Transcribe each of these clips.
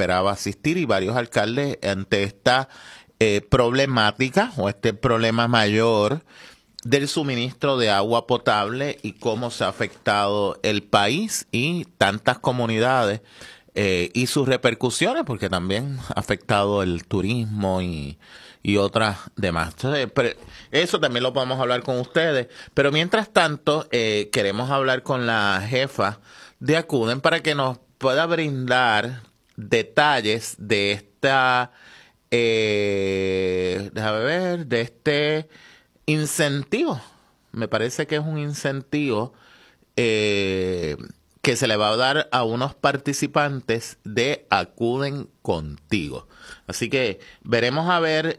esperaba asistir, y varios alcaldes ante esta problemática o este problema mayor del suministro de agua potable y cómo se ha afectado el país y tantas comunidades y sus repercusiones, porque también ha afectado el turismo y otras demás. Entonces, eso también lo podemos hablar con ustedes. Pero mientras tanto, queremos hablar con la jefa de Acuden para que nos pueda brindar detalles de esta, déjame ver, de este incentivo. Me parece que es un incentivo que se le va a dar a unos participantes de Acuden Contigo. Así que veremos a ver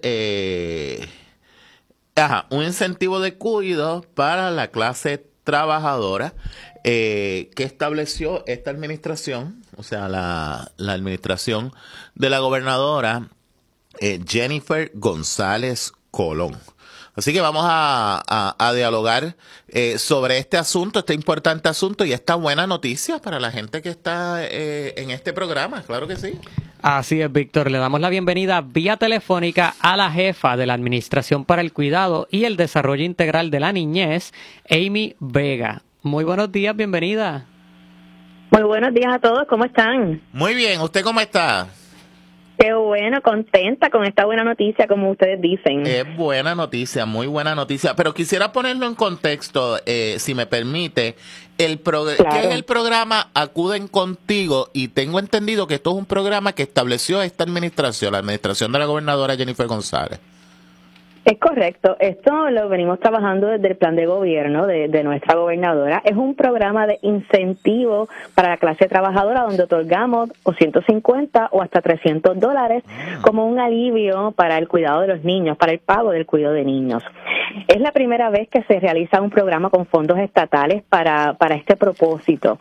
un incentivo de cuidado para la clase trabajadora que estableció esta administración, o sea, la administración de la gobernadora Jennifer González Colón. Así que vamos a dialogar sobre este asunto, este importante asunto y esta buena noticia para la gente que está en este programa, claro que sí. Así es, Víctor. Le damos la bienvenida vía telefónica a la jefa de la Administración para el Cuidado y el Desarrollo Integral de la Niñez, Amy Vega. Muy buenos días, bienvenida. Muy buenos días a todos, ¿cómo están? Muy bien, ¿usted cómo está? Qué bueno, contenta con esta buena noticia, como ustedes dicen. Es buena noticia, muy buena noticia, pero quisiera ponerlo en contexto, si me permite. Claro. ¿Qué es el programa Acuden Contigo? Y tengo entendido que esto es un programa que estableció esta administración, la administración de la gobernadora Jennifer González. Es correcto, esto lo venimos trabajando desde el plan de gobierno de nuestra gobernadora. Es un programa de incentivo para la clase trabajadora donde otorgamos o $150 o hasta $300 como un alivio para el cuidado de los niños, para el pago del cuidado de niños. Es la primera vez que se realiza un programa con fondos estatales para este propósito.